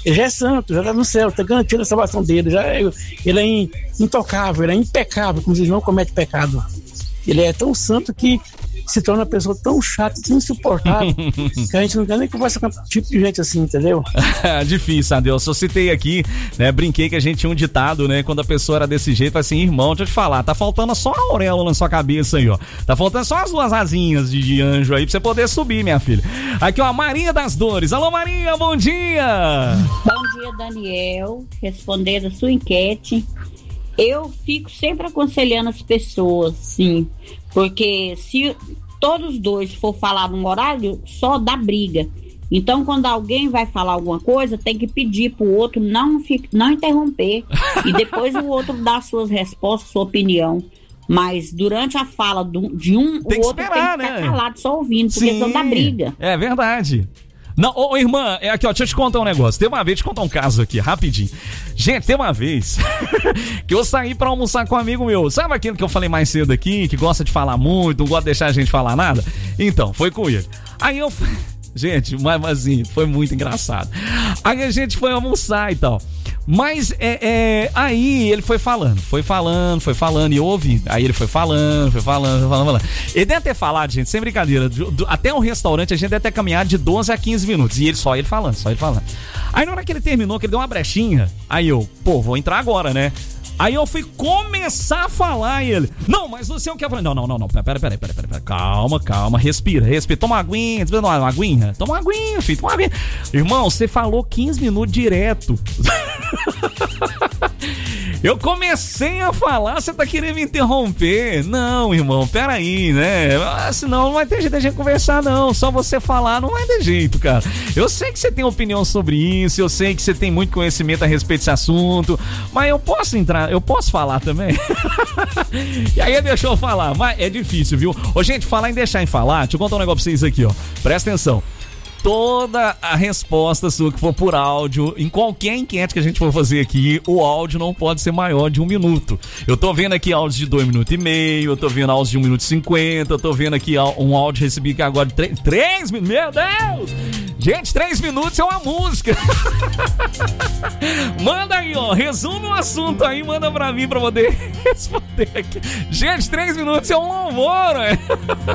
Ele já é santo, já tá no céu, tá garantindo a salvação dele. Ele é intocável, ele é impecável, como diz, não comete pecado. Ele é tão santo que se torna uma pessoa tão chata, tão insuportável, que a gente não quer nem conversar com um tipo de gente assim, entendeu? Difícil, Adelson. Eu citei aqui, né? Brinquei que a gente tinha um ditado, né? Quando a pessoa era desse jeito, assim, irmão, deixa eu te falar, tá faltando só a auréola na sua cabeça aí, ó. Tá faltando só as duas asinhas de anjo aí pra você poder subir, minha filha. Aqui, ó, a Maria das Dores. Alô, Maria, bom dia! Bom dia, Daniel. Respondendo a sua enquete, eu fico sempre aconselhando as pessoas, sim, porque se todos dois for falar num horário, só dá briga. Então, quando alguém vai falar alguma coisa, tem que pedir pro outro não interromper e depois o outro dá as suas respostas, sua opinião. Mas durante a fala de um, tem o outro esperar, tem que ficar né? calado, só ouvindo, porque senão dá briga. É verdade. Não, ô irmã, aqui ó, deixa eu te contar um negócio. Tem uma vez, deixa eu contar um caso aqui, rapidinho. Gente, tem uma vez que eu saí pra almoçar com um amigo meu. Sabe aquele que eu falei mais cedo aqui, que gosta de falar muito, não gosta de deixar a gente falar nada? Então, foi com ele. Aí eu... Gente, mas assim, foi muito engraçado. Aí a gente foi almoçar e tal. Mas aí ele foi falando, e eu ouvi. Aí ele foi falando. Ele deve ter falado, gente, sem brincadeira, até um restaurante a gente deve ter caminhado de 12 a 15 minutos. E só ele falando. Aí na hora que ele terminou, que ele deu uma brechinha, aí eu, vou entrar agora, né? Aí eu fui começar a falar e ele... Não, mas não sei o que eu falei. Não. Pera. Calma. Respira. Toma uma aguinha. Toma uma aguinha, filho. Toma uma aguinha. Irmão, você falou 15 minutos direto. Eu comecei a falar, você tá querendo me interromper. Não, irmão, peraí, né? Senão não vai ter jeito de a gente conversar, não. Só você falar não vai ter jeito, cara. Eu sei que você tem opinião sobre isso, eu sei que você tem muito conhecimento a respeito desse assunto, mas eu posso falar também? E aí ele deixou eu falar, mas é difícil, viu? Ô, gente, falar em deixar em falar, deixa eu contar um negócio pra vocês aqui, ó. Presta atenção. Toda a resposta sua que for por áudio, em qualquer enquete que a gente for fazer aqui, o áudio não pode ser maior de 1 minuto. Eu tô vendo aqui áudios de 2 minutos e meio, eu tô vendo áudios de 1 minuto e 50, eu tô vendo aqui um áudio recebi aqui agora de 3 minutos. Meu Deus! Gente, 3 minutos é uma música. Manda aí, ó, resume o assunto aí, manda pra mim pra poder responder aqui. Gente, 3 minutos é um louvor, né?